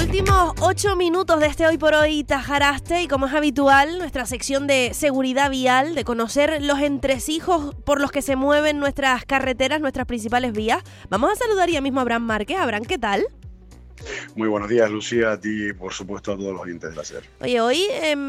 Últimos 8 minutos de este Hoy por Hoy Tajaraste, y como es habitual, nuestra sección de seguridad vial, de conocer los entresijos por los que se mueven nuestras carreteras, nuestras principales vías. Vamos a saludar ya mismo a Abraham Márquez. Abraham, ¿qué tal? Muy buenos días, Lucía, a ti y por supuesto a todos los oyentes de la SER. Oye, hoy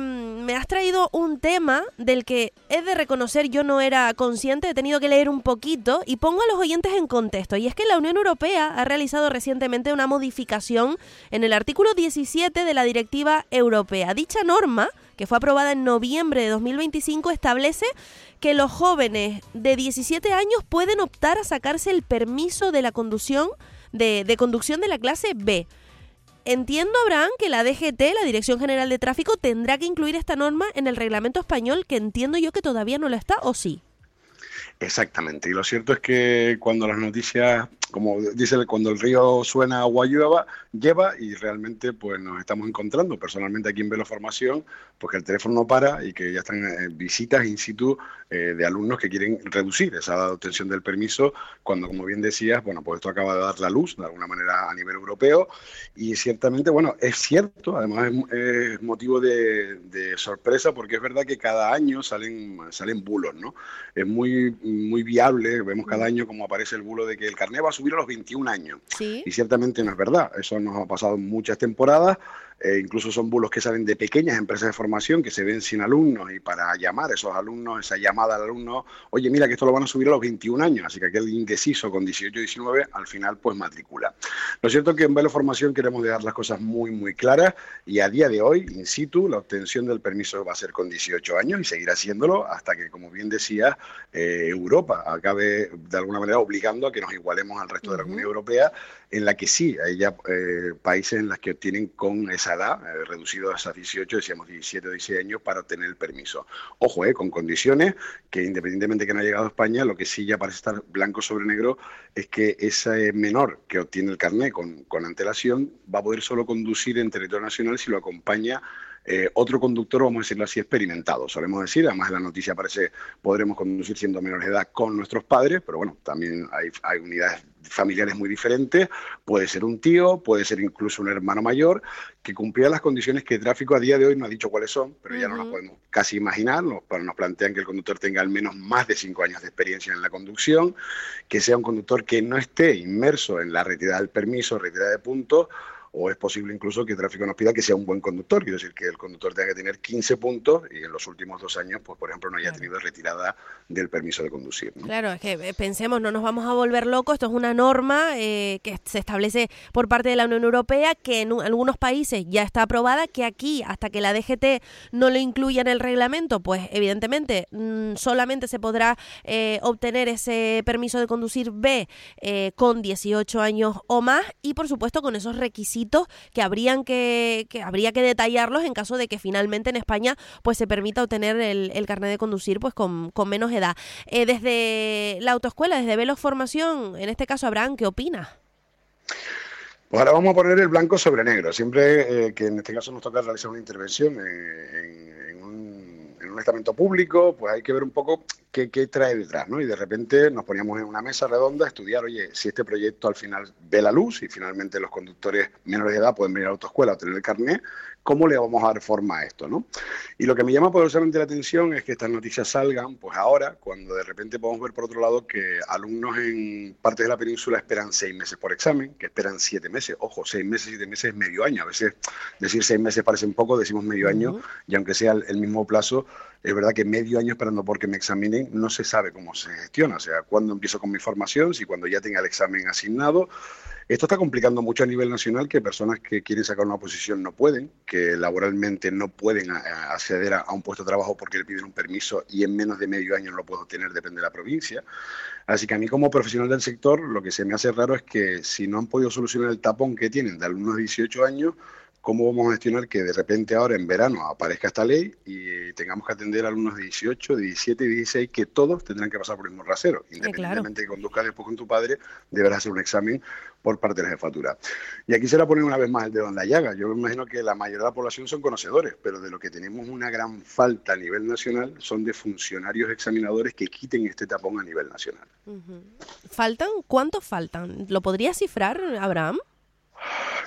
me has traído un tema del que he de reconocer yo no era consciente, he tenido que leer un poquito y pongo a los oyentes en contexto. Y es que la Unión Europea ha realizado recientemente una modificación en el artículo 17 de la Directiva Europea. Dicha norma, que fue aprobada en noviembre de 2025, establece que los jóvenes de 17 años pueden optar a sacarse el permiso de la conducción de conducción de la clase B. Entiendo, Abraham, que la DGT, la Dirección General de Tráfico, tendrá que incluir esta norma en el reglamento español, que entiendo yo que todavía no lo está, ¿o sí? Exactamente, y lo cierto es que cuando las noticias, como dice, cuando el río suena, agua lleva, y realmente pues nos estamos encontrando personalmente aquí en Veloformación, pues que el teléfono no para y que ya están visitas in situ de alumnos que quieren reducir esa obtención del permiso, cuando, como bien decías, bueno, pues esto acaba de dar la luz de alguna manera a nivel europeo, y ciertamente, bueno, es cierto, además es motivo de sorpresa, porque es verdad que cada año salen bulos, ¿no? Es muy viable, vemos cada año como aparece el bulo de que el carnet va a subir a los 21 años. ¿Sí? Y ciertamente no es verdad, eso nos ha pasado en muchas temporadas, incluso son bulos que salen de pequeñas empresas de formación que se ven sin alumnos, y para llamar a esos alumnos, esa llamada al alumno, oye, mira que esto lo van a subir a los 21 años, así que aquel indeciso con 18 o 19 al final pues matricula. Lo cierto es que en Veloformación queremos dejar las cosas muy claras, y a día de hoy, in situ, la obtención del permiso va a ser con 18 años y seguirá haciendo hasta que, como bien decía, Europa acabe de alguna manera obligando a que nos igualemos al resto de la Comunidad Europea, en la que sí hay ya países en los que obtienen con esa edad, reducido a esas 18, decíamos 17 o 16 años, para obtener el permiso. Ojo, con condiciones que, independientemente de que no haya llegado a España, lo que sí ya parece estar blanco sobre negro es que ese menor que obtiene el carnet con antelación va a poder solo conducir en territorio nacional si lo acompaña otro conductor, vamos a decirlo así, experimentado. Solemos decir, además en la noticia aparece, podremos conducir siendo menores de edad con nuestros padres, pero bueno, también hay unidades familiares muy diferentes, puede ser un tío, puede ser incluso un hermano mayor, que cumplirá las condiciones que tráfico a día de hoy no ha dicho cuáles son, pero ya no las podemos casi imaginar. Nos plantean que el conductor tenga al menos más de 5 años de experiencia en la conducción, que sea un conductor que no esté inmerso en la retirada del permiso, retirada de puntos, o es posible incluso que tráfico nos pida que sea un buen conductor, quiero decir que el conductor tenga que tener 15 puntos y en los últimos 2 años, pues por ejemplo, no haya tenido retirada del permiso de conducir, ¿no? Claro, es que pensemos, no nos vamos a volver locos, esto es una norma que se establece por parte de la Unión Europea, que en algunos países ya está aprobada, que aquí, hasta que la DGT no lo incluya en el reglamento, pues evidentemente solamente se podrá obtener ese permiso de conducir B con 18 años o más, y por supuesto con esos requisitos que habría que detallarlos en caso de que finalmente en España pues se permita obtener el carnet de conducir pues con menos edad. Desde la autoescuela, desde Veloformación, en este caso, Abraham, ¿qué opinas? Pues ahora vamos a poner el blanco sobre negro. Siempre que en este caso nos toca realizar una intervención en un estamento público, pues hay que ver un poco qué trae detrás, ¿no? Y de repente nos poníamos en una mesa redonda a estudiar, oye, si este proyecto al final ve la luz y finalmente los conductores menores de edad pueden venir a la autoescuela a obtener el carnet, ¿cómo le vamos a dar forma a esto, no? Y lo que me llama poderosamente la atención es que estas noticias salgan, pues ahora, cuando de repente podemos ver por otro lado que alumnos en partes de la península esperan 6 meses por examen, que esperan 7 meses. Ojo, 6 meses, 7 meses es medio año. A veces decir 6 meses parece un poco, decimos medio año, y aunque sea el mismo plazo, es verdad que medio año esperando porque me examinen no se sabe cómo se gestiona. O sea, cuándo empiezo con mi formación, si cuando ya tenga el examen asignado. Esto está complicando mucho a nivel nacional, que personas que quieren sacar una oposición no pueden, que laboralmente no pueden acceder a un puesto de trabajo porque le piden un permiso y en menos de medio año no lo puedo obtener, depende de la provincia. Así que a mí, como profesional del sector, lo que se me hace raro es que si no han podido solucionar el tapón que tienen de alumnos de 18 años, ¿cómo vamos a gestionar que de repente ahora en verano aparezca esta ley y tengamos que atender a alumnos de 18, de 17 y 16 que todos tendrán que pasar por el mismo rasero? Independientemente de que conduzcas después con tu padre, deberás hacer un examen por parte de la jefatura. Y aquí se la pone una vez más el dedo en la llaga. Yo me imagino que la mayoría de la población son conocedores, pero de lo que tenemos una gran falta a nivel nacional son de funcionarios examinadores que quiten este tapón a nivel nacional. ¿Faltan? ¿Cuántos faltan? ¿Lo podrías cifrar, Abraham?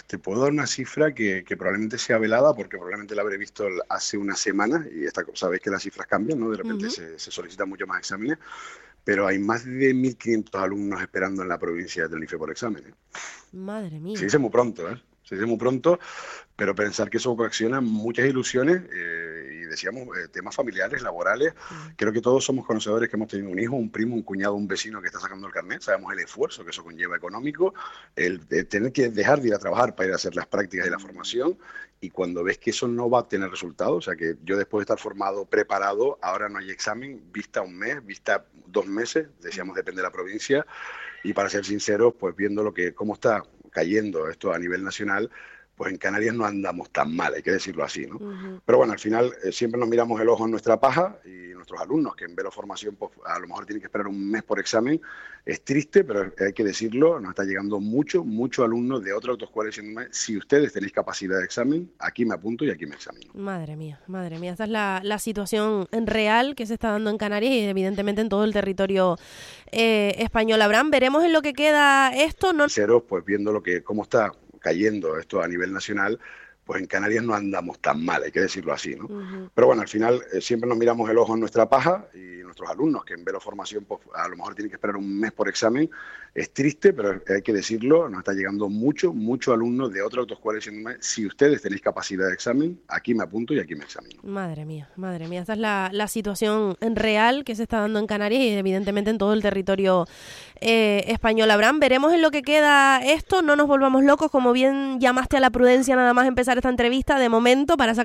Te puedo dar una cifra que probablemente sea velada, porque probablemente la habré visto hace una semana, y sabéis que las cifras cambian, ¿no? De repente se solicitan mucho más exámenes, pero hay más de 1.500 alumnos esperando en la provincia de Tenerife por exámenes. Madre mía. Se dice muy pronto, ¿eh? Se dice muy pronto, pero pensar que eso ocasiona muchas ilusiones y decíamos temas familiares, laborales. Creo que todos somos conocedores que hemos tenido un hijo, un primo, un cuñado, un vecino que está sacando el carnet. Sabemos el esfuerzo que eso conlleva económico, el tener que dejar de ir a trabajar para ir a hacer las prácticas y la formación. Y cuando ves que eso no va a tener resultados, o sea que yo después de estar formado, preparado, ahora no hay examen, vista un mes, vista 2 meses, decíamos depende de la provincia, y para ser sinceros, pues viendo cómo está cayendo esto a nivel nacional, pues en Canarias no andamos tan mal, hay que decirlo así, ¿no? Pero bueno, al final siempre nos miramos el ojo en nuestra paja, y nuestros alumnos que en Velo Formación pues, a lo mejor tienen que esperar un mes por examen. Es triste, pero hay que decirlo, nos está llegando mucho alumnos de otra autoescuela diciéndome, si ustedes tenéis capacidad de examen, aquí me apunto y aquí me examino. Madre mía, esta es la situación real que se está dando en Canarias y evidentemente en todo el territorio español. Abraham, veremos en lo que queda esto. No... Pues viendo cómo está cayendo esto a nivel nacional, pues en Canarias no andamos tan mal, hay que decirlo así, ¿no? Pero bueno, al final siempre nos miramos el ojo en nuestra paja, y nuestros alumnos que en Velo Formación pues, a lo mejor tienen que esperar un mes por examen. Es triste, pero hay que decirlo, nos está llegando mucho alumnos de otra autoescuela diciéndome, si ustedes tenéis capacidad de examen, aquí me apunto y aquí me examino. Madre mía, esta es la situación real que se está dando en Canarias y evidentemente en todo el territorio español. Abraham, veremos en lo que queda esto. No nos volvamos locos, como bien llamaste a la prudencia nada más empezar esta entrevista, de momento, para sacar